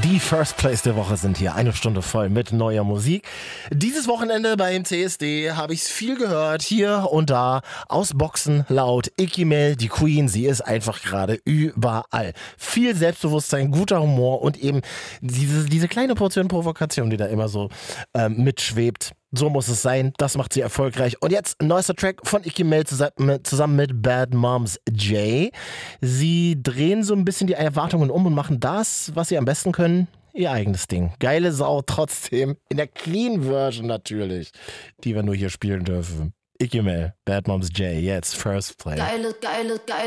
Die First Place der Woche sind hier. Eine Stunde voll mit neuer Musik. Dieses Wochenende beim CSD habe ich es viel gehört. Hier und da aus Boxen laut. Icky Mel, die Queen, sie ist einfach gerade überall. Viel Selbstbewusstsein, guter Humor und eben diese kleine Portion Provokation, die da immer so mitschwebt. So muss es sein, das macht sie erfolgreich. Und jetzt ein neuester Track von Icky Mel zusammen mit Bad Moms J. Sie drehen so ein bisschen die Erwartungen um und machen das, was sie am besten können, ihr eigenes Ding. Geile Sau trotzdem, in der Clean Version natürlich, die wir nur hier spielen dürfen. Icky Mel, Bad Moms J, jetzt First Play. Geile